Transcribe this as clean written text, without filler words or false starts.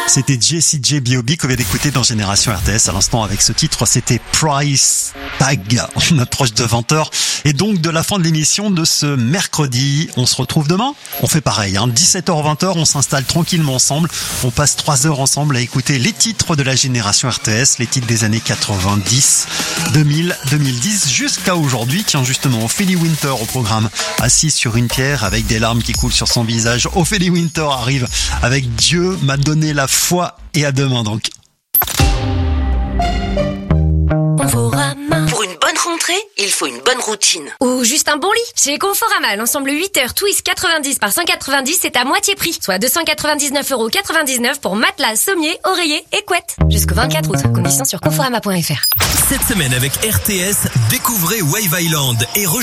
C'était Jessie J B.O.B. qu'on vient d'écouter dans Génération RTS. À l'instant, avec ce titre, c'était Price Tag. On approche de 20h et donc de la fin de l'émission de ce mercredi. On se retrouve demain. On fait pareil, 17h-20h, on s'installe tranquillement ensemble. On passe 3 heures ensemble à écouter les titres de la Génération RTS, les titres des années 90, 2000, 2010 jusqu'à aujourd'hui. Tiens, justement, Ophélie Winter au programme, assise sur une pierre avec des larmes qui coulent sur son visage. Ophélie Winter arrive avec Dieu m'a donné la foi et à demain donc. Pour une bonne rentrée, il faut une bonne routine. Ou juste un bon lit. Chez Conforama, l'ensemble 8 heures Twist 90 par 190, c'est à moitié prix. Soit 299,99€ pour matelas, sommier, oreiller et couette. Jusqu'au 24 août. Conditions sur conforama.fr. Cette semaine avec RTS, découvrez Wave Island et